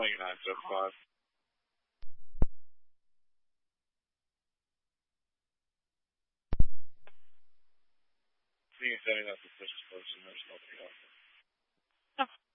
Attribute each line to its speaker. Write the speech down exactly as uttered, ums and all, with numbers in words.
Speaker 1: twenty-nine so far. I think it's setting up the first person. There's nobody else.